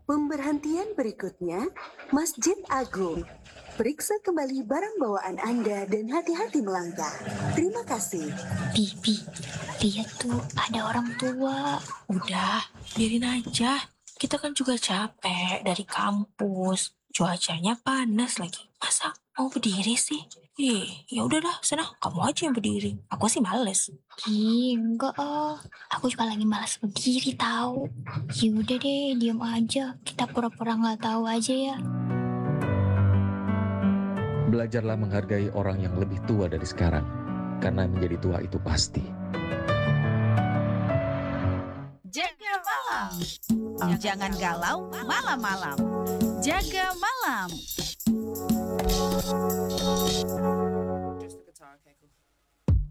Pemberhentian berikutnya, Masjid Agung. Periksa kembali barang bawaan Anda dan hati-hati melangkah. Terima kasih. Bibi, lihat tuh ada orang tua. Udah, biarin aja. Kita kan juga capek dari kampus. Cuacanya panas lagi. Masa mau berdiri sih? Ya udah dah, sana kamu aja yang berdiri. Aku sih males. Ih, enggak aku juga lagi malas berdiri tahu. Yaudah deh, diam aja. Kita pura-pura nggak tahu aja ya. Belajarlah menghargai orang yang lebih tua dari sekarang, karena menjadi tua itu pasti. Jaga malam. Jangan galau malam-malam. Jaga malam.